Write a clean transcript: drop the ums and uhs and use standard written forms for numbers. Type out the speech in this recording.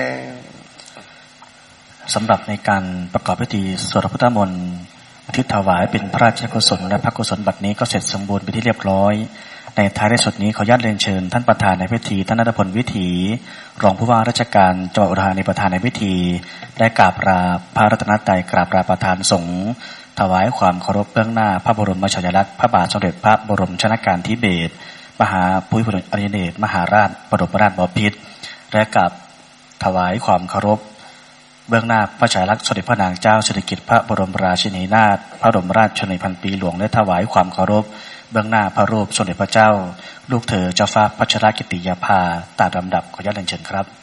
สำหรับในการประกอบพิธีสวดพระพุทธมนต์อุทิศถวายเป็นพระราชกุศลและพระกุศลบัดนี้ก็เสร็จสมบูรณ์ไปที่เรียบร้อยในท้ายที่สุดนี้ขออนุญาตเรียนเชิญท่านประธานในพิธีท่านณัฐพลวิถีรองผู้ว่าราชการจังหวัดอุดรธานีประธานในพิธีได้กราบลาพระรัตนตรัยกราบลาประธานสงฆ์ถวายความเคารพเบื้องหน้าพระบรมฉายาลักษณ์พระบาทสมเด็จพระบรมชนกาธิเบศรมหาภูมิพลอดุลยเดชมหาราชบรมราชบพิตรและกราบถวายความเคารพเบื้องหน้าพระฉายาลักษณ์สมเด็จพระนางเจ้าสิริกิติ์พระบรมราชินีนาถพระบรมราชชนนีพันปีหลวงและถวายความเคารพเบื้องหน้าพระรูปสมเด็จพระเจ้าลูกเธอเจ้าฟ้าพัชรกิติยาภาตามลำดับขออนุญาตเรียนเชิญครับ